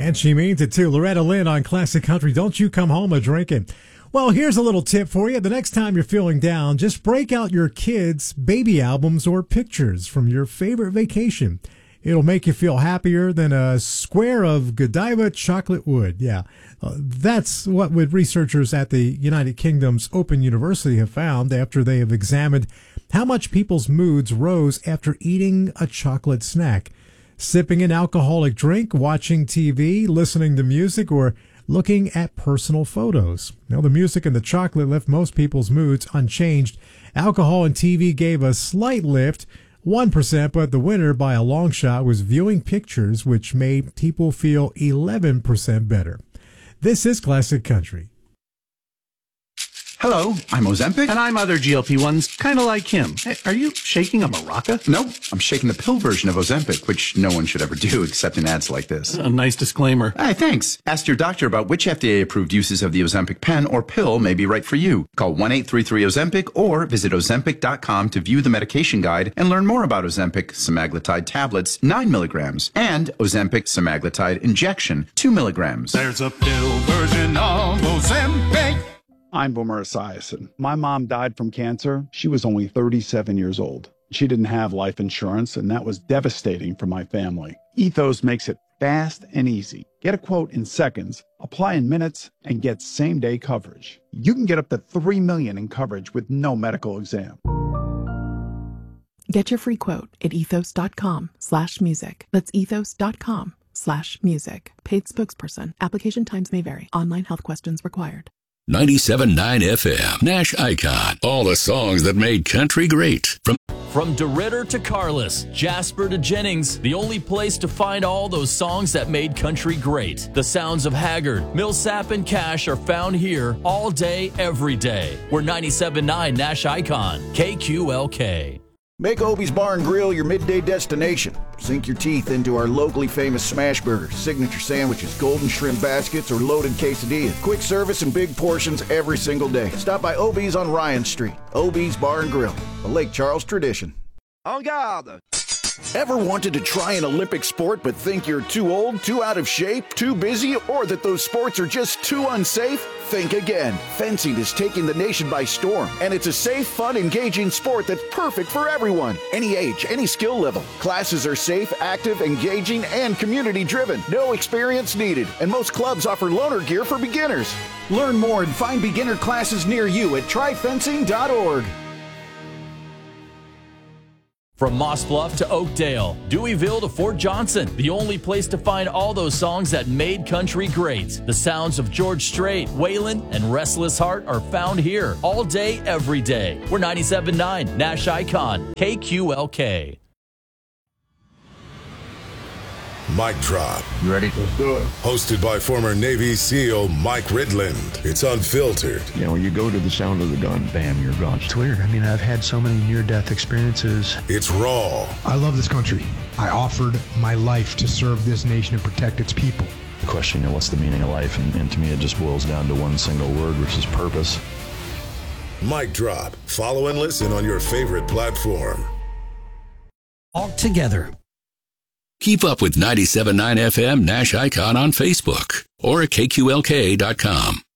And she means it too. Loretta Lynn on Classic Country. Don't you come home a-drinking. Well, here's a little tip for you. The next time you're feeling down, just break out your kids' baby albums or pictures from your favorite vacation. It'll make you feel happier than a square of Godiva chocolate wood. Yeah, that's what researchers at the United Kingdom's Open University have found after they have examined how much people's moods rose after eating a chocolate snack. Sipping an alcoholic drink, watching TV, listening to music, or looking at personal photos. Now, the music and the chocolate left most people's moods unchanged. Alcohol and TV gave a slight lift, 1%, but the winner by a long shot was viewing pictures, which made people feel 11% better. This is Classic Country. Hello, I'm Ozempic. And I'm other GLP-1s, kind of like him. Hey, are you shaking a maraca? No, I'm shaking the pill version of Ozempic, which no one should ever do except in ads like this. A nice disclaimer. Hey, thanks. Ask your doctor about which FDA-approved uses of the Ozempic pen or pill may be right for you. Call 1-833-OZEMPIC or visit Ozempic.com to view the medication guide and learn more about Ozempic semaglutide tablets, 9 milligrams, and Ozempic semaglutide injection, 2 milligrams. There's a pill version of Ozempic. I'm Boomer Esiason. My mom died from cancer. She was only 37 years old. She didn't have life insurance, and that was devastating for my family. Ethos makes it fast and easy. Get a quote in seconds, apply in minutes, and get same-day coverage. You can get up to $3 million in coverage with no medical exam. Get your free quote at ethos.com/music. That's ethos.com/music. Paid spokesperson. Application times may vary. Online health questions required. 97.9 FM, Nash Icon. All the songs that made country great. From DeRitter to Carless, Jasper to Jennings, the only place to find all those songs that made country great. The sounds of Haggard, Millsap, and Cash are found here all day, every day. We're 97.9 Nash Icon, KQLK. Make Obie's Bar and Grill your midday destination. Sink your teeth into our locally famous smash burgers, signature sandwiches, golden shrimp baskets, or loaded quesadillas. Quick service and big portions every single day. Stop by Obie's on Ryan Street. Obie's Bar and Grill, a Lake Charles tradition. En garde! Ever wanted to try an Olympic sport but think you're too old, too out of shape, too busy, or that those sports are just too unsafe? Think again. Fencing is taking the nation by storm, and it's a safe, fun, engaging sport that's perfect for everyone. Any age, any skill level. Classes are safe, active, engaging, and community-driven. No experience needed, and most clubs offer loaner gear for beginners. Learn more and find beginner classes near you at tryfencing.org. From Moss Bluff to Oakdale, Deweyville to Fort Johnson, the only place to find all those songs that made country great. The sounds of George Strait, Waylon, and Restless Heart are found here all day, every day. We're 97.9 Nash Icon, KQLK. Mic Drop. You ready? Let's do it. Hosted by former Navy SEAL Mike Ridland. It's unfiltered. You know, you go to the sound of the gun, bam, you're gone. It's weird. I mean, I've had so many near-death experiences. It's raw. I love this country. I offered my life to serve this nation and protect its people. The question, you know, what's the meaning of life? And to me, it just boils down to one single word, which is purpose. Mic Drop. Follow and listen on your favorite platform. All together. Keep up with 97.9 FM Nash Icon on Facebook or at KQLK.com.